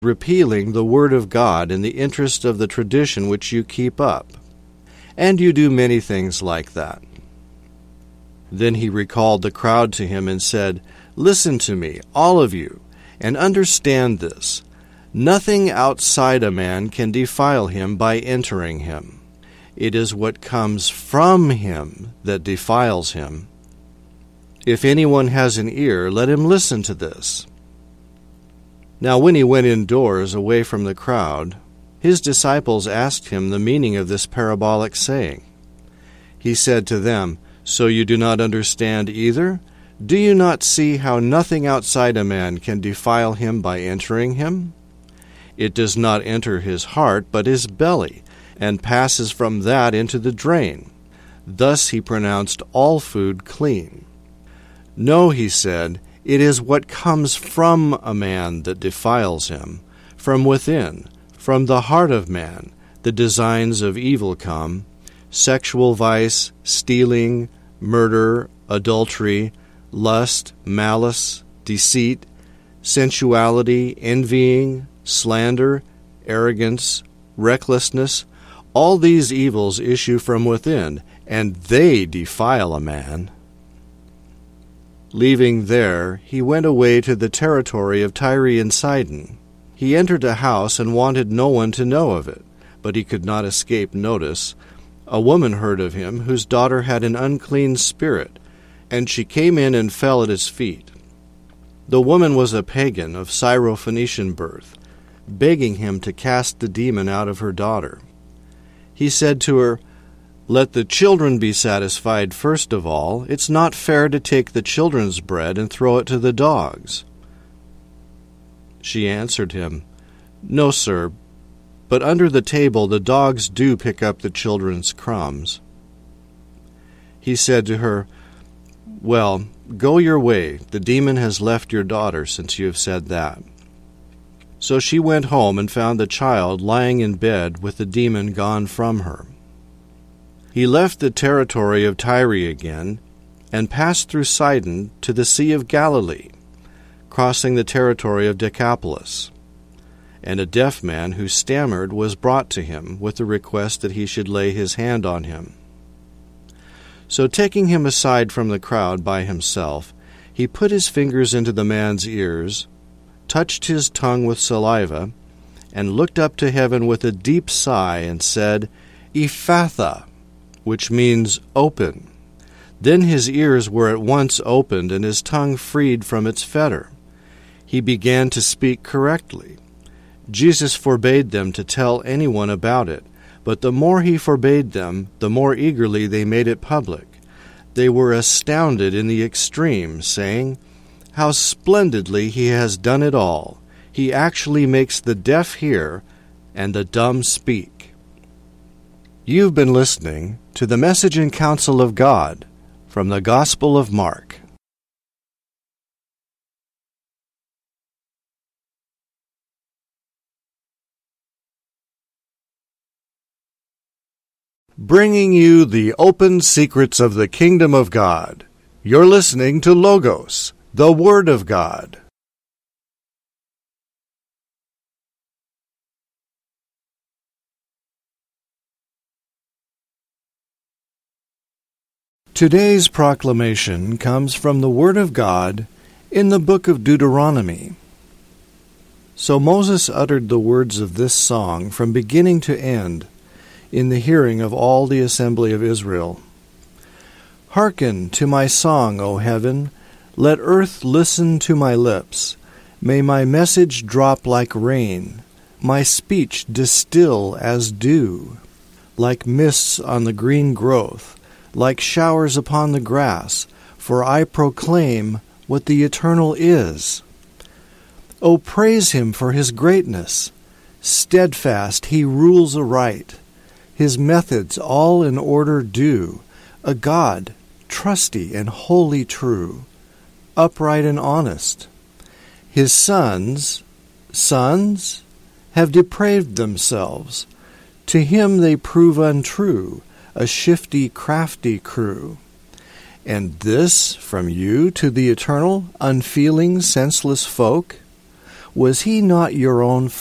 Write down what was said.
repealing the word of God in the interest of the tradition which you keep up. And you do many things like that." Then he recalled the crowd to him and said, "Listen to me, all of you, and understand this. Nothing outside a man can defile him by entering him. It is what comes from him that defiles him. If anyone has an ear, let him listen to this." Now when he went indoors away from the crowd, his disciples asked him the meaning of this parabolic saying. He said to them, "So you do not understand either? Do you not see how nothing outside a man can defile him by entering him? It does not enter his heart, but his belly, and passes from that into the drain." Thus he pronounced all food clean. "No," he said, "it is what comes from a man that defiles him. From within, from the heart of man, the designs of evil come: sexual vice, stealing, murder, adultery, lust, malice, deceit, sensuality, envying, slander, arrogance, recklessness. All these evils issue from within, and they defile a man." Leaving there, he went away to the territory of Tyre and Sidon. He entered a house and wanted no one to know of it, but he could not escape notice. A woman heard of him, whose daughter had an unclean spirit, and she came in and fell at his feet. The woman was a pagan of Syrophoenician birth, begging him to cast the demon out of her daughter. He said to her, "Let the children be satisfied first of all. It's not fair to take the children's bread and throw it to the dogs." She answered him, "No, sir, but under the table the dogs do pick up the children's crumbs." He said to her, "Well, go your way. The demon has left your daughter, since you have said that." So she went home and found the child lying in bed with the demon gone from her. He left the territory of Tyre again and passed through Sidon to the Sea of Galilee, crossing the territory of Decapolis. And a deaf man who stammered was brought to him with the request that he should lay his hand on him. So taking him aside from the crowd by himself, he put his fingers into the man's ears, touched his tongue with saliva, and looked up to heaven with a deep sigh and said, "Ephphatha," which means open. Then his ears were at once opened and his tongue freed from its fetter. He began to speak correctly. Jesus forbade them to tell anyone about it, but the more he forbade them, the more eagerly they made it public. They were astounded in the extreme, saying, "How splendidly he has done it all! He actually makes the deaf hear and the dumb speak." You've been listening to the Message and Counsel of God from the Gospel of Mark. Bringing you the open secrets of the kingdom of God. You're listening to Logos, the Word of God. Today's proclamation comes from the Word of God in the book of Deuteronomy. So Moses uttered the words of this song from beginning to end in the hearing of all the assembly of Israel. Hearken to my song, O heaven, let earth listen to my lips. May my message drop like rain, my speech distill as dew, like mists on the green growth, like showers upon the grass, for I proclaim what the Eternal is. O praise him for his greatness. Steadfast he rules aright. His methods all in order due, a God trusty and wholly true, upright and honest. His sons have depraved themselves. To him they prove untrue, a shifty, crafty crew. And this from you to the eternal, unfeeling, senseless folk? Was he not your own